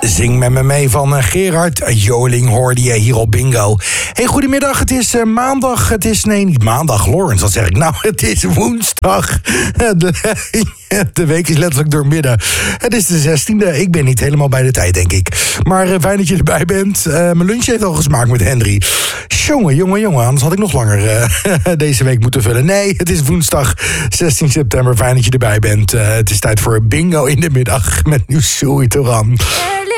Zing met me mee van Gerard Joling hoorde je hier op Bingo. Hey, goedemiddag, het is maandag. Niet maandag, Lawrence, wat zeg ik nou? Het is woensdag. De week is letterlijk doormidden. Het is de 16e. Ik ben niet helemaal bij de tijd, denk ik. Maar fijn dat je erbij bent. Mijn lunch heeft al gesmaakt met Henry. Jongen, anders had ik nog langer deze week moeten vullen. Nee, het is woensdag 16 september. Fijn dat je erbij bent. Het is tijd voor Bingo in de middag met Nieuw Toran.